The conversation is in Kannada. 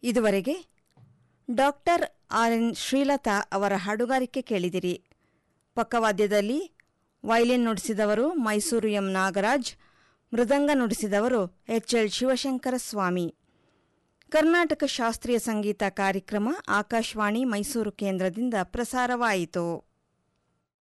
ಇದುವರೆಗೆ ಡಾಕ್ಟರ್ ಆರ್.ಎನ್. ಶ್ರೀಲತಾ ಅವರ ಹಾಡುಗಾರಿಕೆ ಕೇಳಿದಿರಿ. ಪಕ್ಕವಾದ್ಯದಲ್ಲಿ ವಯಲಿನ್ ನುಡಿಸಿದವರು ಮೈಸೂರು ಎಂ. ನಾಗರಾಜ್, ಮೃದಂಗ ನುಡಿಸಿದವರು ಎಚ್.ಎಲ್. ಶಿವಶಂಕರ ಸ್ವಾಮಿ. ಕರ್ನಾಟಕ ಶಾಸ್ತ್ರೀಯ ಸಂಗೀತ ಕಾರ್ಯಕ್ರಮ ಆಕಾಶವಾಣಿ ಮೈಸೂರು ಕೇಂದ್ರದಿಂದ ಪ್ರಸಾರವಾಯಿತು.